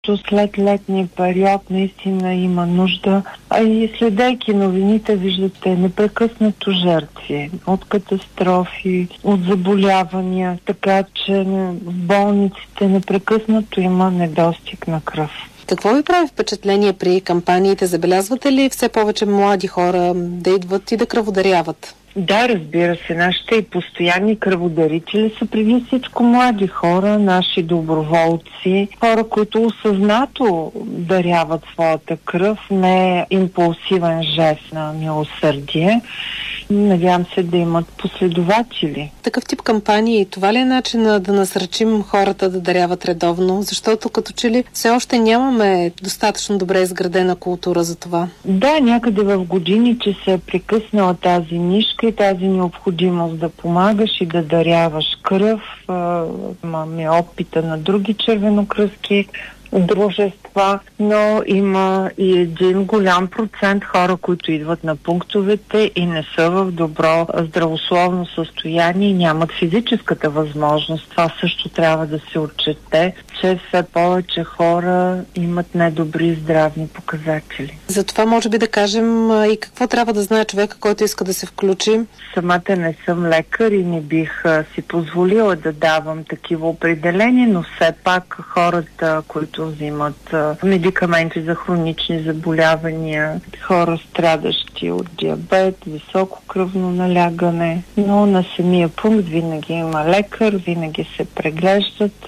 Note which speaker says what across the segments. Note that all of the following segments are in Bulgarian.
Speaker 1: След летния период наистина има нужда, а и следейки новините виждате непрекъснато жертви от катастрофи, от заболявания, така че в болниците непрекъснато има недостиг на кръв.
Speaker 2: Какво ви прави впечатление при кампаниите? Забелязвате ли все повече млади хора да идват и да кръводаряват?
Speaker 1: Да, разбира се, нашите и постоянни кръводарители са преди всичко млади хора, наши доброволци, хора, които осъзнато даряват своята кръв, не импулсивен жест на милосърдие. Надявам се да имат последователи.
Speaker 2: Такъв тип кампании, това ли е начина да насърчим хората да даряват редовно? Защото като че ли все още нямаме достатъчно добре изградена култура за това.
Speaker 1: Да, някъде в годините се е прекъснала тази нишка и тази необходимост да помагаш и да даряваш кръв. Имаме опита на други червенокръстки дружества, но има и един голям процент хора, които идват на пунктовете и не са в добро здравословно състояние и нямат физическата възможност. Това също трябва да се отчете, че все повече хора имат недобри здравни показатели.
Speaker 2: Затова може би да кажем и какво трябва да знае човека, който иска да се включи.
Speaker 1: Самата не съм лекар и не бих си позволила да давам такива определения, но все пак хората, които взимат медикаменти за хронични заболявания, хора страдащи от диабет, високо кръвно налягане, но на самия пункт винаги има лекар, винаги се преглеждат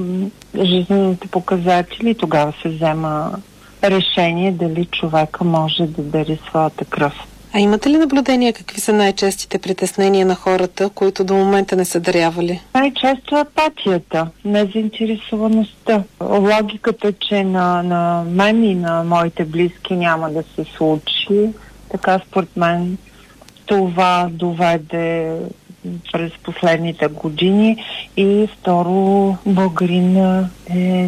Speaker 1: жизнените показатели и тогава се взема решение дали човека може да дари своята кръв.
Speaker 2: А имате ли наблюдения какви са най-честите притеснения на хората, които до момента не са дарявали?
Speaker 1: Най-често апатията, незаинтересоваността. Логиката, че на мен и на моите близки няма да се случи. Така според мен това доведе през последните години. И второ, българин е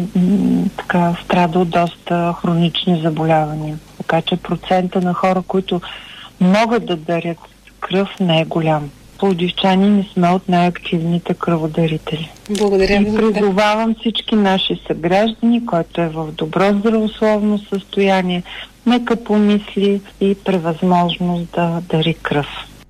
Speaker 1: страда от доста хронични заболявания. Така че процента на хора, които могат да дарят кръв, не е голям. Пловдивчани не сме от най-активните кръводарители.
Speaker 2: Благодаря ви.
Speaker 1: И призовавам всички наши съграждани, който е в добро здравословно състояние, нека помисли и превъзможност да дари кръв.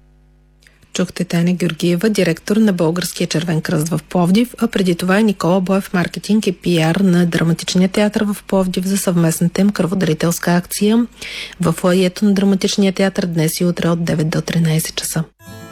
Speaker 3: Чухте Таня Георгиева, директор на Българския червен кръст в Пловдив, а преди това и Никола Боев, маркетинг и пиар на Драматичния театър в Пловдив за съвместната им кръводарителска акция в фоайето на Драматичния театър днес и утре от 9 до 13 часа.